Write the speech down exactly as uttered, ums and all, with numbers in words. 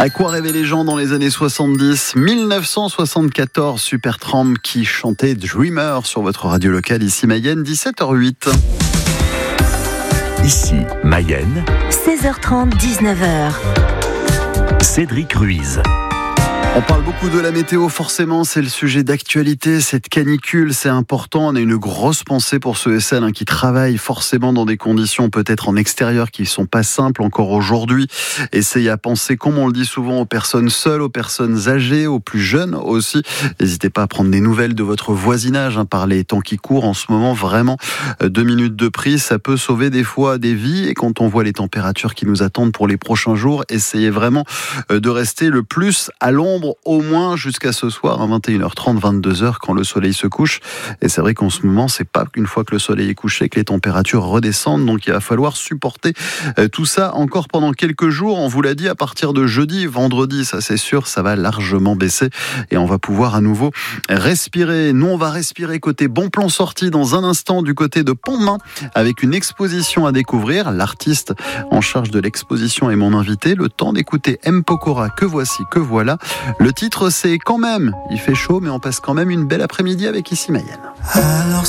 À quoi rêvaient les gens dans les années soixante-dix ? mille neuf cent soixante-quatorze, Supertramp qui chantait Dreamer sur votre radio locale, ici Mayenne, dix-sept heures huit. Ici Mayenne, seize heures trente, dix-neuf heures. Cédric Ruiz. On parle beaucoup de la météo, forcément, c'est le sujet d'actualité. Cette canicule, c'est important. On a une grosse pensée pour ceux et celles hein, qui travaillent forcément dans des conditions peut-être en extérieur qui ne sont pas simples encore aujourd'hui. Essayez à penser, comme on le dit souvent, aux personnes seules, aux personnes âgées, aux plus jeunes aussi. N'hésitez pas à prendre des nouvelles de votre voisinage hein, par les temps qui courent. En ce moment, vraiment, deux minutes de prise, ça peut sauver des fois des vies. Et quand on voit les températures qui nous attendent pour les prochains jours, essayez vraiment de rester le plus à l'ombre au moins jusqu'à ce soir à vingt et une heures trente, vingt-deux heures quand le soleil se couche. Et c'est vrai qu'en ce moment, c'est pas qu'une fois que le soleil est couché que les températures redescendent. Donc il va falloir supporter tout ça encore pendant quelques jours. On vous l'a dit, à partir de jeudi, vendredi, ça c'est sûr, ça va largement baisser et on va pouvoir à nouveau respirer. Nous, on va respirer côté bon plan sorti dans un instant du côté de Pontmain avec une exposition à découvrir. L'artiste en charge de l'exposition est mon invité. Le temps d'écouter M. Pokora, que voici, que voilà. Le titre, c'est Quand même. Il fait chaud, mais on passe quand même une belle après-midi avec ici Mayenne. Alors